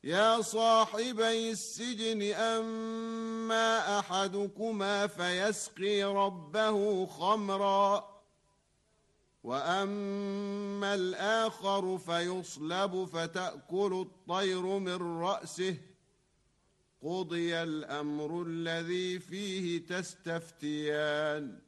يا صاحبي السجن أما أحدكما فيسقي ربه خمرا وأما الآخر فيصلب فتأكل الطير من رأسه قضي الأمر الذي فيه تستفتيان